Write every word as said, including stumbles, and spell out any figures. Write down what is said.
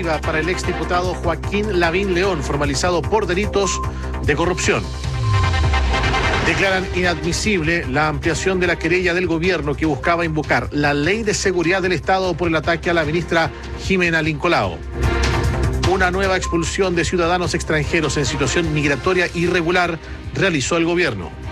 Para el exdiputado Joaquín Lavín León, formalizado por delitos de corrupción. Declaran inadmisible la ampliación de la querella del gobierno que buscaba invocar la Ley de Seguridad del Estado por el ataque a la ministra Jimena Lincolao. Una nueva expulsión de ciudadanos extranjeros en situación migratoria irregular realizó el gobierno.